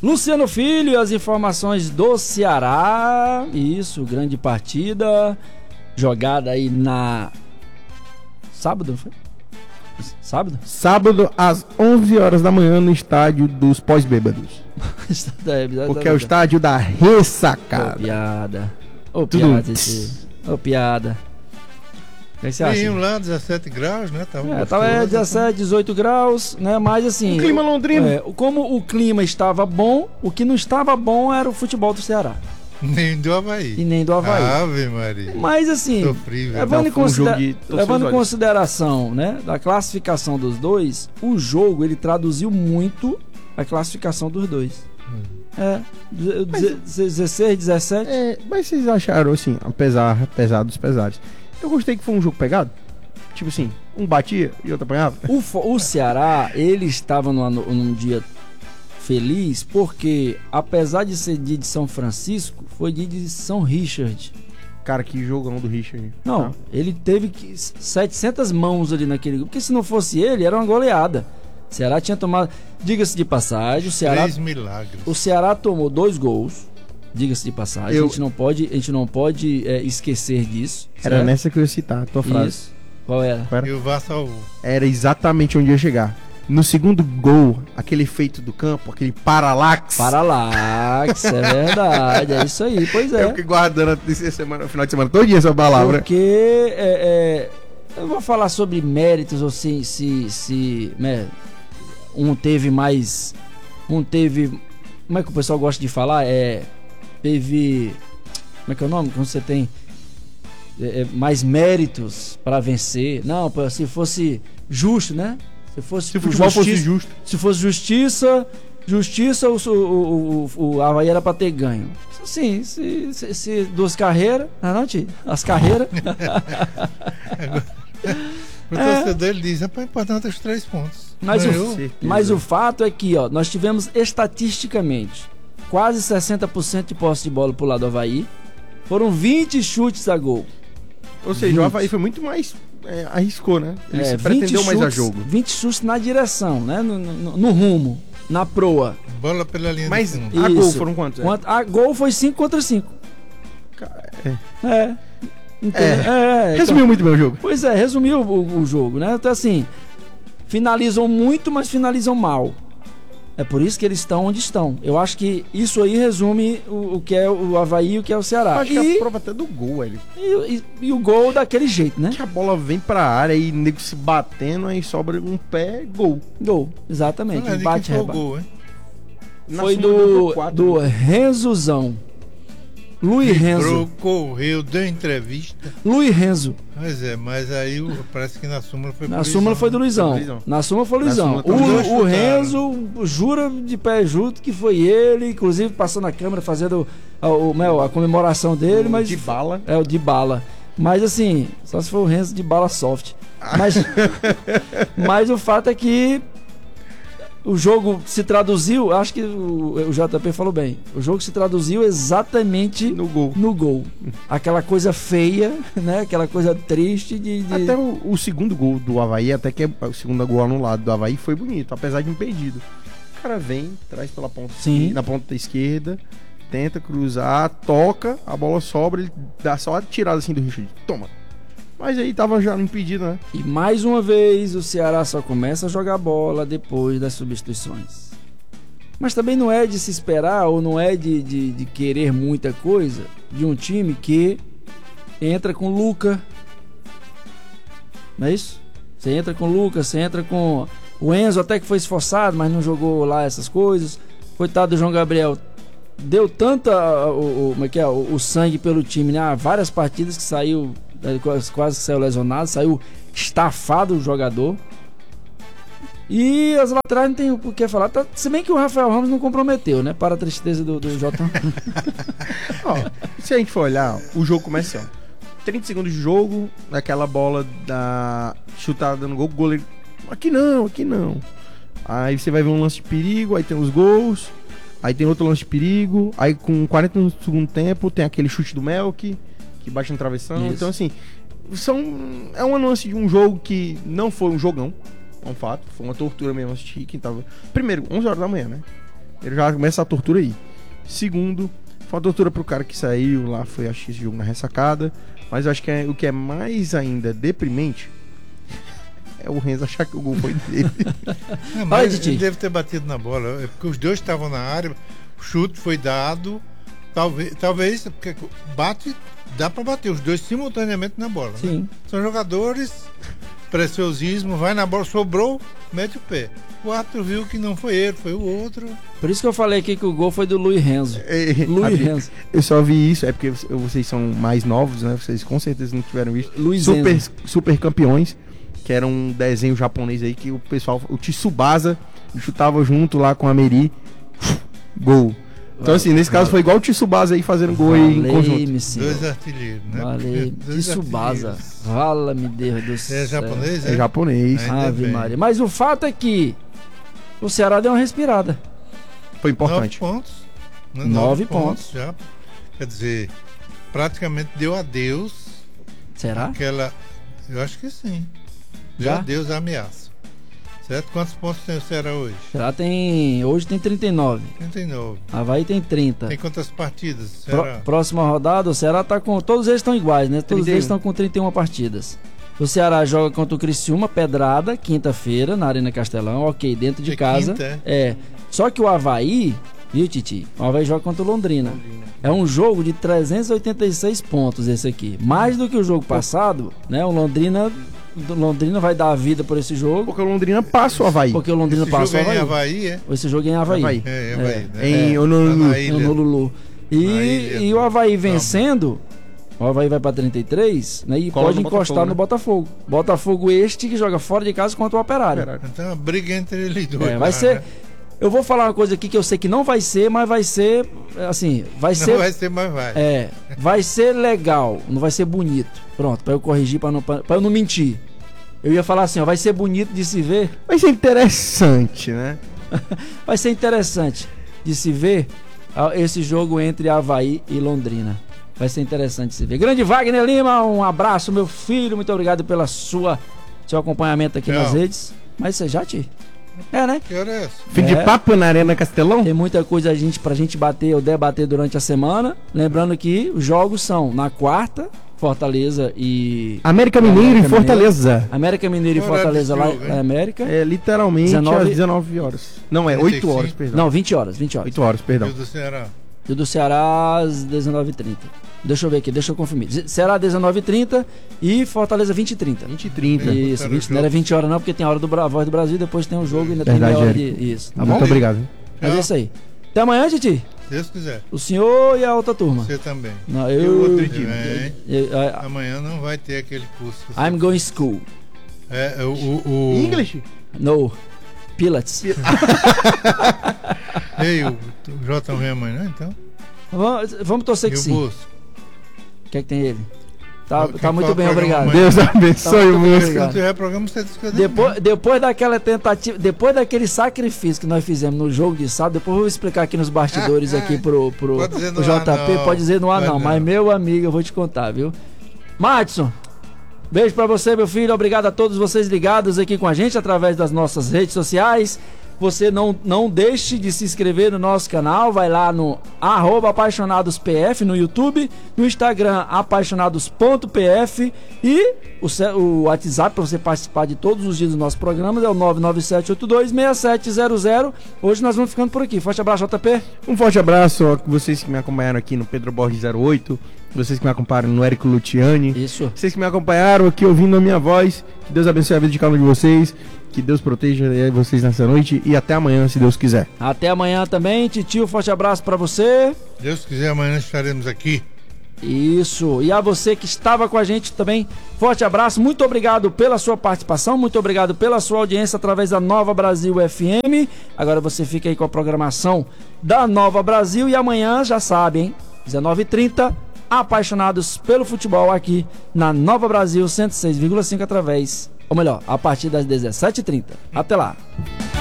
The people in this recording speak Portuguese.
Luciano Filho, as informações do Ceará. Isso, grande partida. Jogada aí na... Sábado, não foi? Sábado? Sábado, às 11 horas da manhã, no estádio dos pós-bêbados. Porque é o estádio da ressacada. Ô, piada. Ô, Tudo. piada esse. Ô, piada. O que você acha? Vinham lá 17 graus, né? Tava 17, 18 graus, né? Mas assim... O clima londrino. Como o clima estava bom, o que não estava bom era o futebol do Ceará. Nem do Avaí. E nem do Avaí. Ave Maria. Mas assim, Sofrível. levando em olhos. consideração, né, da classificação dos dois, o jogo ele traduziu muito a classificação dos dois. 16, 17. Mas vocês acharam assim, apesar dos pesares, eu gostei que foi um jogo pegado? Tipo assim, um batia e outro apanhava? O Ceará, ele estava num dia feliz porque, apesar de ser dia de São Francisco, foi dia de São Richard. Cara, que jogão do Richard. Não, ele teve 700 mãos ali naquele grupo, porque se não fosse ele, era uma goleada. O Ceará tinha tomado, diga-se de passagem, o Ceará tomou 2 gols, diga-se de passagem, a gente não pode esquecer disso. Era certo? nessa que eu ia citar a tua frase. Isso. Qual era? E o VAR salvou. Era exatamente onde eu ia chegar. No segundo gol, aquele efeito do campo, aquele paralax. Paralax, é verdade, é isso aí, pois é. Eu fiquei guardando no final de semana todo dia essa palavra. Porque eu vou falar sobre méritos, ou se né, um teve, como é que o pessoal gosta de falar? Teve, como é que é o nome? Quando você tem mais méritos para vencer. Não, se fosse justo, né? Se o futebol fosse justo. Se fosse justiça, o Avaí era pra ter ganho. Sim, se 2 carreiras. Não, tio? As carreiras. O torcedor ele diz: é importante os 3 pontos. Mas o fato é que nós tivemos estatisticamente quase 60% de posse de bola pro lado do Avaí. Foram 20 chutes a gol. Ou seja, o Avaí foi muito mais. Arriscou, né? Ele se pretendeu mais a jogo. 20 chutes na direção, né? No rumo, na proa. Bola pela linha. Mas a gol foram quantos? A gol foi 5 contra 5. Resumiu muito bem o jogo. Pois resumiu o jogo, né? Então assim, finalizam muito, mas finalizam mal. É por isso que eles estão onde estão. Eu acho que isso aí resume o que é o Avaí e o que é o Ceará. Eu acho que é a prova até do gol, ele. E o gol daquele jeito, né? Que a bola vem pra área e o nego se batendo, aí sobra um pé, gol. Gol, exatamente. Bate, foi o gol, hein? Foi do Renzuzão. Luiz Renzo. Correu, deu entrevista. Luiz Renzo. Mas aí parece que na súmula foi Na súmula foi do Luizão. Na súmula foi o Luizão. O Renzo jura de pé junto que foi ele, inclusive passou na câmera fazendo a comemoração dele, mas de bala. O de bala. Mas assim, só se for o Renzo de bala soft. Mas o fato é que o jogo se traduziu, acho que o JP falou bem, o jogo se traduziu exatamente no gol. Aquela coisa feia, né? Aquela coisa triste de... Até o segundo gol do Avaí, até que o segundo gol anulado do Avaí foi bonito, apesar de impedido. O cara vem, traz pela ponta, na ponta esquerda, tenta cruzar, toca, a bola sobra, ele dá só a tirada assim do Richard. Toma. Mas aí tava já impedido, né? E mais uma vez o Ceará só começa a jogar bola depois das substituições. Mas também não é de se esperar ou não é de querer muita coisa de um time que entra com o Luca. Não é isso? Você entra com o Luca, você entra com o Enzo, até que foi esforçado, mas não jogou lá essas coisas. Coitado do João Gabriel. Deu tanta o sangue pelo time, né? Várias partidas que saiu, quase que saiu lesionado, saiu estafado o jogador. E as laterais não tem o que falar. Se bem que o Rafael Ramos não comprometeu, né? Para a tristeza do Jotão. Se a gente for olhar, o jogo começa assim, 30 segundos de jogo, aquela bola da chutada no gol, o goleiro, aqui não. Aí você vai ver um lance de perigo, aí tem os gols, aí tem outro lance de perigo, aí com 40 minutos do segundo tempo tem aquele chute do Melk, que bate no travessão. Isso. Então assim, é uma nuance de um jogo que não foi um jogão, é um fato, foi uma tortura mesmo assistir. Quem tava... Primeiro, 11 horas da manhã, né? Ele já começa a tortura aí. Segundo, foi uma tortura pro cara que saiu lá, foi assistir esse jogo na ressacada. Mas eu acho que o que é mais ainda deprimente é o Renzo achar que o gol foi dele. Não, mas ele deve ter batido na bola. É porque os dois estavam na área, o chute foi dado. Talvez porque dá pra bater os dois simultaneamente na bola. Sim. Né? São jogadores, preciosismo, vai na bola, sobrou, mete o pé. O árbitro viu que não foi ele, foi o outro. Por isso que eu falei aqui que o gol foi do Luiz Renzo. Luiz Renzo. Eu só vi isso, é porque vocês são mais novos, né? Vocês com certeza não tiveram visto. Super campeões, que era um desenho japonês aí que o pessoal, o Tsubasa, chutava junto lá com a Meri. Gol. Então, assim, nesse caso foi igual o Tsubasa aí fazendo gol aí em conjunto. Senhor. Dois artilheiros, né? Valeu. Tsubasa. Vala-me Deus do céu. É japonês? É japonês. Ave Maria. Mas o fato é que o Ceará deu uma respirada. Foi importante. 9 pontos. 9 pontos. Já. Quer dizer, praticamente deu adeus. Será? Eu acho que sim. Deu Já? adeus à ameaça. Certo? Quantos pontos tem o Ceará hoje? Ceará hoje tem 39. 39. Avaí tem 30. Tem quantas partidas? Ceará? Próxima rodada, o Ceará tá com... Todos eles estão iguais, né? Todos 31. eles estão com 31 partidas. O Ceará joga contra o Criciúma, Pedrada, quinta-feira, na Arena Castelão. Ok, dentro de casa. Quinta, é. Só que o Avaí, viu, Titi? O Avaí joga contra o Londrina. É um jogo de 386 pontos esse aqui. Mais do que o jogo passado, né? O Londrina vai dar a vida por esse jogo. Porque o Londrina passa o Avaí. Porque o Londrina passa o Avaí. Em Avaí, é? Esse jogo é em Avaí. Avaí. Né? Em Honolulu. Honolulu. E o Avaí vencendo, o Avaí vai pra 33, né? E Cola pode no encostar Botafogo, no Botafogo. Botafogo este que joga fora de casa contra o Operário. Então a briga entre eles dois. Vai ser... Né? Eu vou falar uma coisa aqui que eu sei que não vai ser, mas vai ser, assim, Não vai ser, mas vai. Vai ser legal, não vai ser bonito. Pronto, pra eu corrigir, pra eu não mentir. Eu ia falar assim, ó, vai ser bonito de se ver. Vai ser interessante, né? Vai ser interessante de se ver esse jogo entre Avaí e Londrina. Vai ser interessante de se ver. Grande Wagner Lima, um abraço, meu filho. Muito obrigado pela seu acompanhamento aqui nas redes. Mas você já, Ti? Né? Que hora é essa? Fim de papo na Arena Castelão? Tem muita coisa pra gente bater ou debater durante a semana. Lembrando que os jogos são na quarta, Fortaleza e... América Mineiro e Fortaleza. América Mineiro e Fortaleza lá na América. É literalmente às 19 horas. Não, é 8 horas, perdão. Não, 20 horas. 8 horas, perdão. E o do Ceará? E o do Ceará às 19h30. Deixa eu ver aqui, deixa eu conferir. Ceará 19h30 e Fortaleza 20h30. 20h30. Isso, 20, não era 20 horas não, porque tem a hora do Voz do Brasil, depois tem o jogo e ainda Verdade, tem meia hora de... Isso, tá bom? Muito obrigado. Mas é isso aí. Até amanhã, Titi. Se Deus quiser. O senhor e a outra turma. Você também. Não, outro dia. Amanhã não vai ter aquele curso. I'm going school. English? No. Pilates. Ei, o Jota não vem amanhã, então? Vamos torcer que e sim. O Bosco? O que é que tem ele? Tá muito bem, obrigado. Amanhã? Deus abençoe o Bosco. Se não tiver programa, você diz que depois daquela tentativa, depois daquele sacrifício que nós fizemos no jogo de sábado, depois eu vou explicar aqui nos bastidores aqui pro JP, pode dizer no ar não, mas meu amigo, eu vou te contar, viu? Madison, beijo pra você, meu filho, obrigado a todos vocês ligados aqui com a gente através das nossas redes sociais. Você não deixe de se inscrever no nosso canal, vai lá no @apaixonadospf no YouTube, no Instagram apaixonados.pf e o WhatsApp para você participar de todos os dias dos nossos programas é o 997826700. Hoje nós vamos ficando por aqui. Forte abraço, JP. Um forte abraço a vocês que me acompanharam aqui no Pedro Borges 08, vocês que me acompanharam no Érico Luciani. Isso. Vocês que me acompanharam aqui ouvindo a minha voz. Que Deus abençoe a vida de cada um de vocês. Que Deus proteja vocês nessa noite e até amanhã, se Deus quiser. Até amanhã também, Titio, forte abraço pra você. Deus quiser, amanhã estaremos aqui. Isso, e a você que estava com a gente também, forte abraço, muito obrigado pela sua participação, muito obrigado pela sua audiência através da Nova Brasil FM. Agora você fica aí com a programação da Nova Brasil e amanhã, já sabe, hein, 19h30, apaixonados pelo futebol aqui na Nova Brasil 106,5 através... Ou melhor, a partir das 17h30. Até lá.